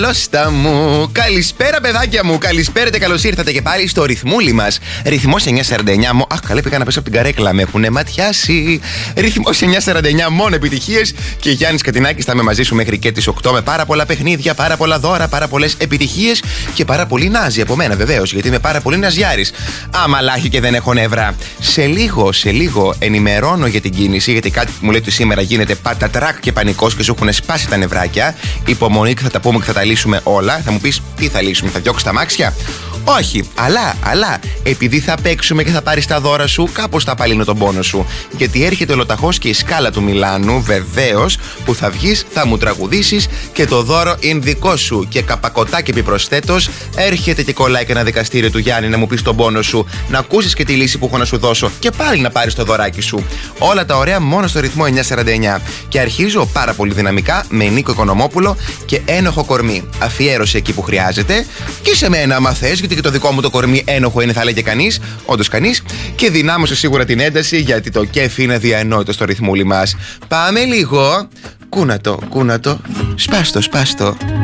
Λώστα μου, καλησπέρα παιδάκια μου, καλησπέρα και καλώς ήρθατε και πάλι στο ρυθμούλι μας. Ρυθμός 949 Αχ, καλά πήγα να πέσω από την καρέκλα, με έχουνε ματιάσει. Ρυθμός 949 μόνο επιτυχίες. Και Γιάννης Κατινάκης θα είμαι μαζί σου μέχρι και τις 8 με πάρα πολλά παιχνίδια, πάρα πολλά δώρα, πάρα πολλές επιτυχίες και πάρα πολύ νάζι από μένα βεβαίως, γιατί είμαι πάρα πολύ ναζιάρης. Αμαλάχη και δεν έχω νεύρα. Σε λίγο ενημερώνω για την κίνηση, γιατί κάτι που μου λέει ότι σήμερα γίνεται πατατράκ και πανικός και σου έχουν σπάσει τα νευράκια. Υπομονή και θα τα πούμε και θα τα λύσουμε όλα. Θα μου πεις τι θα λύσουμε, θα διώξεις τα μάξια? Όχι, αλλά επειδή θα παίξουμε και θα πάρεις τα δώρα σου, κάπως θα παλύνω τον πόνο σου. Γιατί έρχεται ολοταχώς και η σκάλα του Μιλάνου, βεβαίως, που θα βγεις, θα μου τραγουδήσεις και το δώρο είναι δικό σου. Και καπακωτάκι επιπροσθέτως, έρχεται και κολλάει και ένα δικαστήριο του Γιάννη να μου πεις τον πόνο σου, να ακούσεις και τη λύση που έχω να σου δώσω και πάλι να πάρεις το δωράκι σου. Όλα τα ωραία μόνο στο ρυθμό 949. Και αρχίζω πάρα πολύ δυναμικά με Νίκο Οικονομόπουλο και ένοχο κορμί. Αφιέρωσε εκεί που χρειάζεται και σε μένα, άμα θες, γιατί και το δικό μου το κορμί ένοχο είναι, θα λέγε κανείς, όντως κανείς. Και δυνάμωσε σίγουρα την ένταση, γιατί το κέφι είναι διαενόητο στο ρυθμούλι μας. Πάμε λίγο. Κούνατο. Σπάστο.